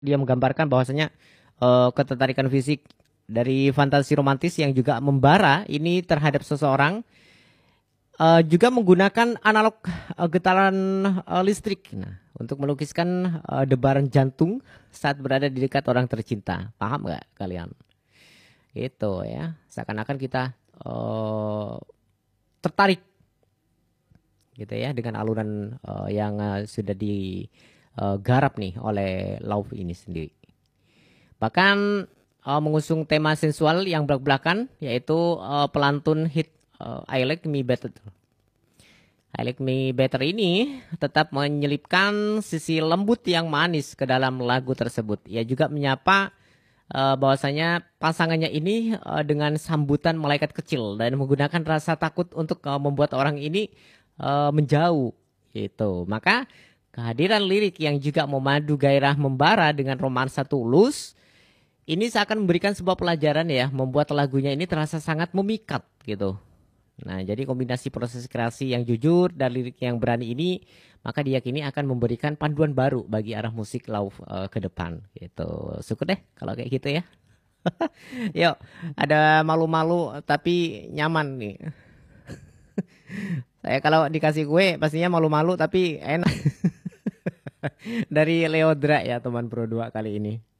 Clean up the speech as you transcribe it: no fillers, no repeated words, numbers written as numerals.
dia menggambarkan bahwasanya ketertarikan fisik dari fantasi romantis yang juga membara ini terhadap seseorang juga menggunakan analog getaran listrik. Nah, untuk melukiskan debaran jantung saat berada di dekat orang tercinta. Paham nggak kalian? Itu ya, seakan-akan kita tertarik gitu ya dengan alunan yang sudah digarap nih oleh Love ini sendiri. Bahkan mengusung tema sensual yang belak-belakan yaitu pelantun hit I Like Me Better. I Like Me Better ini tetap menyelipkan sisi lembut yang manis ke dalam lagu tersebut. Ia juga menyapa bahwasanya pasangannya ini dengan sambutan malaikat kecil dan menggunakan rasa takut untuk membuat orang ini menjauh gitu. Maka kehadiran lirik yang juga memadu gairah membara dengan romansa tulus ini seakan memberikan sebuah pelajaran ya, membuat lagunya ini terasa sangat memikat gitu. Nah, jadi kombinasi proses kreasi yang jujur dan lirik yang berani ini maka diyakini akan memberikan panduan baru bagi arah musik Love ke depan gitu. Syukur deh kalau kayak gitu ya. Yuk, ada malu-malu tapi nyaman nih. Saya kalau dikasih kue pastinya malu-malu tapi enak. Dari Leodra ya teman Pro 2 kali ini.